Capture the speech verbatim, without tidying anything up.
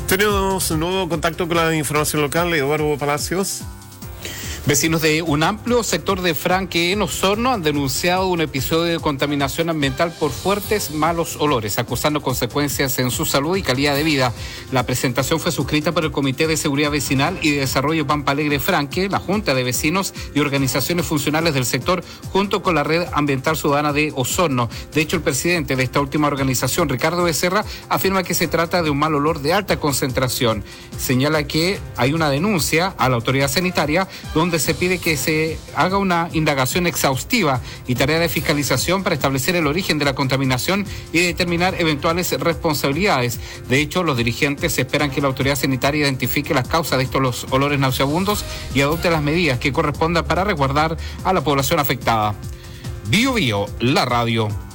Tenemos un nuevo contacto con la información local, Eduardo Palacios. Vecinos de un amplio sector de Franque en Osorno han denunciado un episodio de contaminación ambiental por fuertes malos olores, acusando consecuencias en su salud y calidad de vida. La presentación fue suscrita por el Comité de Seguridad Vecinal y de Desarrollo Pampa Alegre Franque, la Junta de Vecinos y organizaciones funcionales del sector, junto con la Red Ambiental Ciudadana de Osorno. De hecho, el presidente de esta última organización, Ricardo Becerra, afirma que se trata de un mal olor de alta concentración. Señala que hay una denuncia a la autoridad sanitaria donde se pide que se haga una indagación exhaustiva y tarea de fiscalización para establecer el origen de la contaminación y determinar eventuales responsabilidades. De hecho, los dirigentes esperan que la autoridad sanitaria identifique las causas de estos los olores nauseabundos y adopte las medidas que correspondan para resguardar a la población afectada. Bio Bio, la radio.